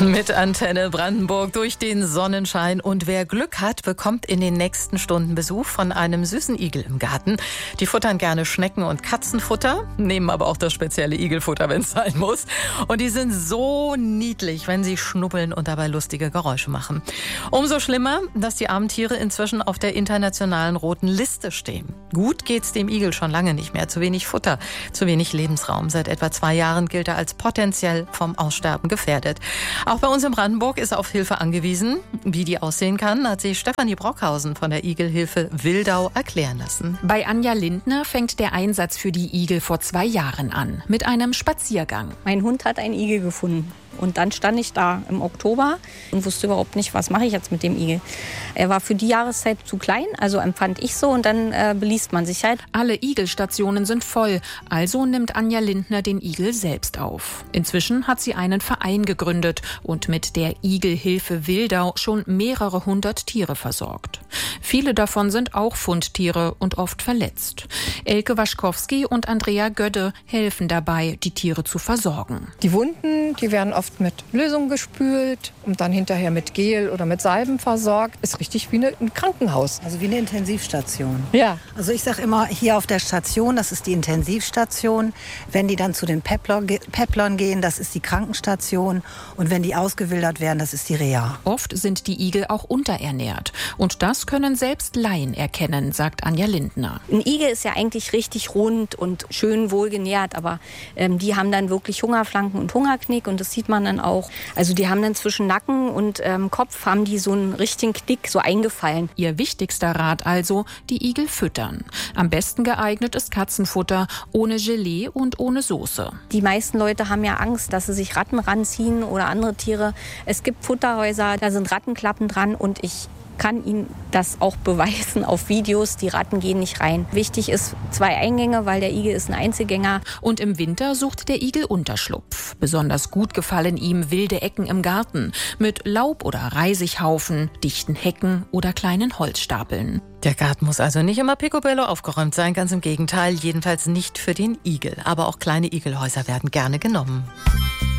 Mit Antenne Brandenburg durch den Sonnenschein. Und wer Glück hat, bekommt in den nächsten Stunden Besuch von einem süßen Igel im Garten. Die futtern gerne Schnecken- und Katzenfutter, nehmen aber auch das spezielle Igelfutter, wenn es sein muss. Und die sind so niedlich, wenn sie schnuppeln und dabei lustige Geräusche machen. Umso schlimmer, dass die armen Tiere inzwischen auf der internationalen roten Liste stehen. Gut geht's dem Igel schon lange nicht mehr. Zu wenig Futter, zu wenig Lebensraum. Seit etwa 2 Jahren gilt er als potenziell vom Aussterben gefährdet. Auch bei uns in Brandenburg ist er auf Hilfe angewiesen. Wie die aussehen kann, hat sich Stefanie Brockhausen von der Igelhilfe Wildau erklären lassen. Bei Anja Lindner fängt der Einsatz für die Igel vor 2 Jahren an, mit einem Spaziergang. Mein Hund hat einen Igel gefunden. Und dann stand ich da im Oktober und wusste überhaupt nicht, was mache ich jetzt mit dem Igel. Er war für die Jahreszeit zu klein, also empfand ich so, und dann beliest man sich halt. Alle Igelstationen sind voll, also nimmt Anja Lindner den Igel selbst auf. Inzwischen hat sie einen Verein gegründet und mit der Igelhilfe Wildau schon mehrere 100 Tiere versorgt. Viele davon sind auch Fundtiere und oft verletzt. Elke Waschkowski und Andrea Gödde helfen dabei, die Tiere zu versorgen. Die Wunden, die werden oft mit Lösung gespült und dann hinterher mit Gel oder mit Salben versorgt. Ist richtig wie ein Krankenhaus. Also wie eine Intensivstation. Ja. Also ich sage immer, hier auf der Station, das ist die Intensivstation. Wenn die dann zu den Pepplern gehen, das ist die Krankenstation. Und wenn die ausgewildert werden, das ist die Reha. Oft sind die Igel auch unterernährt. Und das können selbst Laien erkennen, sagt Anja Lindner. Ein Igel ist ja eigentlich richtig rund und schön wohlgenährt, aber die haben dann wirklich Hungerflanken und Hungerknick, und das sieht man dann auch. Also die haben dann zwischen Nacken und Kopf haben die so einen richtigen Knick, so eingefallen. Ihr wichtigster Rat also, die Igel füttern. Am besten geeignet ist Katzenfutter, ohne Gelee und ohne Soße. Die meisten Leute haben ja Angst, dass sie sich Ratten ranziehen oder andere Tiere. Es gibt Futterhäuser, da sind Rattenklappen dran, und ich kann Ihnen das auch beweisen auf Videos. Die Ratten gehen nicht rein. Wichtig ist 2 Eingänge, weil der Igel ist ein Einzelgänger. Und im Winter sucht der Igel Unterschlupf. Besonders gut gefallen ihm wilde Ecken im Garten mit Laub- oder Reisighaufen, dichten Hecken oder kleinen Holzstapeln. Der Garten muss also nicht immer picobello aufgeräumt sein, ganz im Gegenteil, jedenfalls nicht für den Igel. Aber auch kleine Igelhäuser werden gerne genommen.